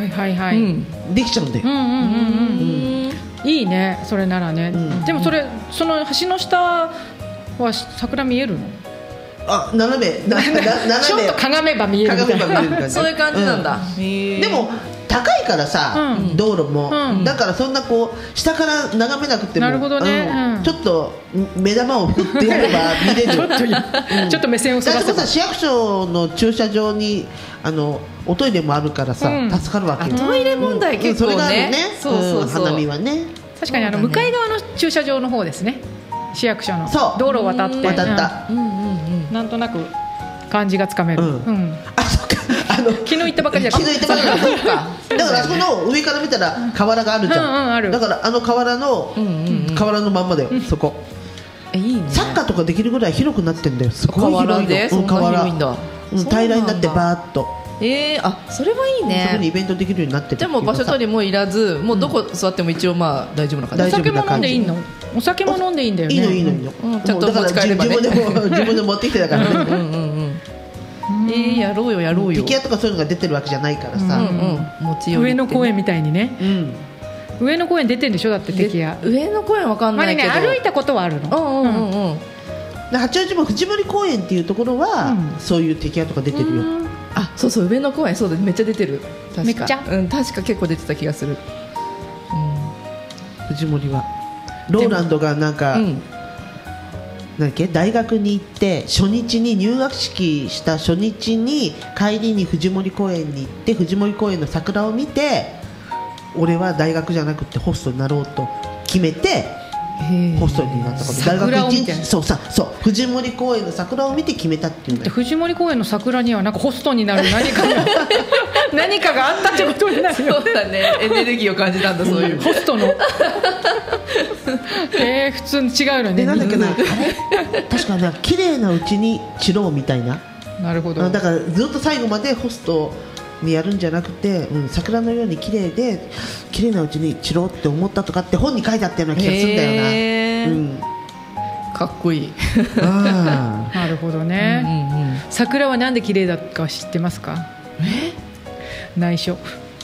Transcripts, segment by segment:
はいはいはい、 できちゃうんだよ。 いいねそれならね、でもその橋の下は桜見えるの？ 斜めちょっとかがめば見えるみたいなそういう感じなんだ、 でも高いからさ、道路も、だからそんなこう下から眺めなくても、 なるほどね、 ちょっと目玉を振ってやれば見れるちょっと目線をそらせば。 市役所の駐車場におトイレもあるからさ、助かるわけよ。 トイレ問題結構ね、 それがあるね。 そう花見はね。 確かに向かい側の駐車場の方ですね、市役所の道路を渡って渡った、 なんとなく感じがつかめる、 そっか、 昨日行ったばかりだからだからあそこの上から見たら河原があるじゃん、だから河原のまんまだよ、そこ。 いいね、 サッカーとかできるぐらい広くなってんだよ。すごい広いの。 そんな広いんだ。 平らになってバーッと。 それはいいね。 そこにイベントできるようになってる。 じゃあもう場所取りもいらず、もうどこ座っても一応まあ大丈夫な感じ。 お酒も飲んでいいの？お酒も飲んでいいんだよね。 いいの。 ちょっと持ち帰ればね。 自分で持ってきてだからね。 やろうよ。 敵屋とかそういうのが出てるわけじゃないからさ。 上野公園みたいにね。上野公園出てるんでしょ、だって敵屋。 上野公園わかんないけど。 歩いたことはあるの。 八王子も藤森公園っていうところはそういう敵屋とか出てるよ。 そう上野公園、そうだ、めっちゃ出てる。 めっちゃ確か結構出てた気がする。 藤森はローランドがなんか大学に行って初日に入学式した初日に帰りに藤森公園に行って藤森公園の桜を見て、俺は大学じゃなくてホストになろうと決めてホストになったこと。大学1日そう藤森公園の桜を見て決めたっていうんだよ。 藤森公園の桜にはなんかホストになる何かがあったってことになるよ。 そうだね、エネルギーを感じたんだ、そういうホストの普通に違うのね。 なんだっけな、確かね、綺麗なうちに散ろうみたいな。 なるほど。 だからずっと最後までホストにやるんじゃなくて、桜のように綺麗で綺麗なうちに散ろうって思ったとかって本に書いてあったような気がするんだよな。 かっこいい。 なるほどね。桜はなんで綺麗だか知ってますか？内緒。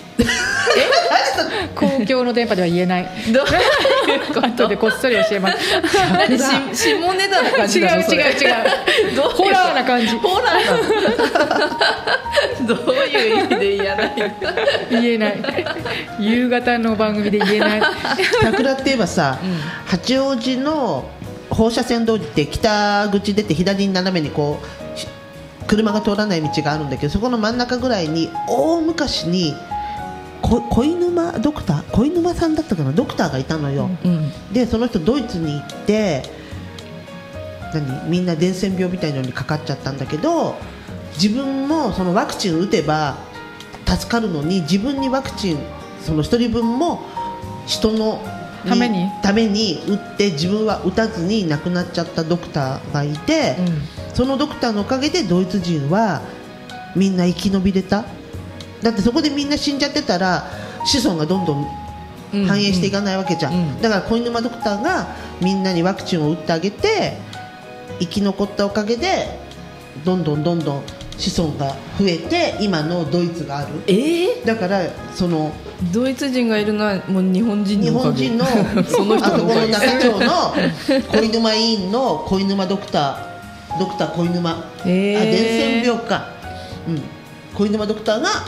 公共の電波では言えない。後でこっそり教えます。 下ネタな感じなの？ 違うホラーな感じ。 ホラーなの？どういう意味で言えない夕方の番組で言えない。 桜って言えばさ、八王子の放射線通りって北口出て左に斜めにこう車が通らない道があるんだけど、そこの真ん中ぐらいに大昔に小沼さんだったかな、ドクターがいたのよ。でその人ドイツに行ってみんな伝染病みたいなのにかかっちゃったんだけど、自分もそのワクチン打てば助かるのに、自分にワクチンその1人分も人のために打って自分は打たずに亡くなっちゃったドクターがいて、そのドクターのおかげでドイツ人はみんな生き延びれた。だってそこでみんな死んじゃってたら子孫がどんどん繁栄していかないわけじゃん。だから小沼ドクターがみんなにワクチンを打ってあげて生き残ったおかげでどんどん子孫が増えて今のドイツがある。だからそのドイツ人がいるのはもう日本人のその人の中町の小沼医院の小沼ドクター小沼、伝染病か、小沼ドクターが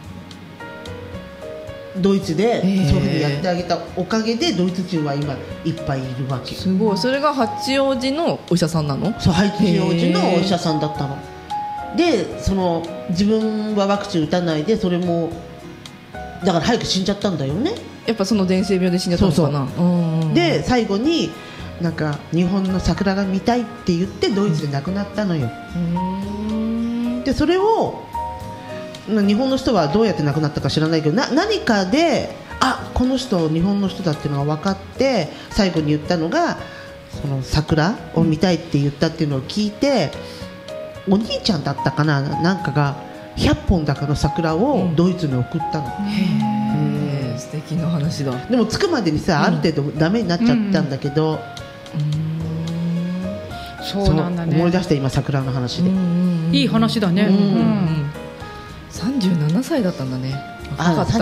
ドイツでそういうふうにやってあげたおかげでドイツ人は今いっぱいいるわけ。 すごい。それが八王子のお医者さんなの？ そう、八王子のお医者さんだったの。で自分はワクチン打たないで、それもだから早く死んじゃったんだよね。 やっぱその伝染病で死んじゃったのかな。 で最後になんか日本の桜が見たいって言ってドイツで亡くなったのよ。でそれを日本の人はどうやって亡くなったか知らないけど、何かでこの人日本の人だっていうのが分かって最後に言ったのがその桜を見たいって言ったっていうのを聞いて、お兄ちゃんだったかな、なんかが100本だかの桜をドイツに送ったの。 素敵な話だ。 でも着くまでにさ、ある程度ダメになっちゃったんだけど、 そうなんだね。 思い出して今桜の話で、 いい話だね。 37歳だったんだね。若かった。